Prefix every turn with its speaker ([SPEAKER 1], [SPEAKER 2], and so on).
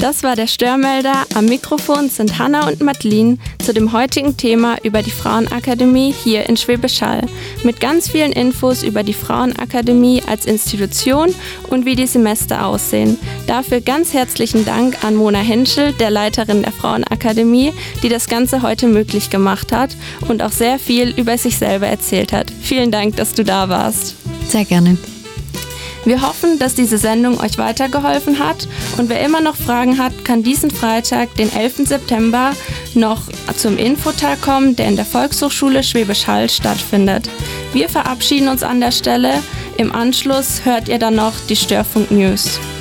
[SPEAKER 1] Das war der Störmelder. Am Mikrofon sind Hanna und Madeline zu dem heutigen Thema über die Frauenakademie hier in Schwäbisch Hall. Mit ganz vielen Infos über die Frauenakademie als Institution und wie die Semester aussehen. Dafür ganz herzlichen Dank an Mona Henschel, der Leiterin der Frauenakademie, die das Ganze heute möglich gemacht hat und auch sehr viel über sich selber erzählt hat. Vielen Dank, dass du da warst.
[SPEAKER 2] Sehr gerne.
[SPEAKER 1] Wir hoffen, dass diese Sendung euch weitergeholfen hat und wer immer noch Fragen hat, kann diesen Freitag, den 11. September, noch zum Infotag kommen, der in der Volkshochschule Schwäbisch Hall stattfindet. Wir verabschieden uns an der Stelle. Im Anschluss hört ihr dann noch die Störfunk News.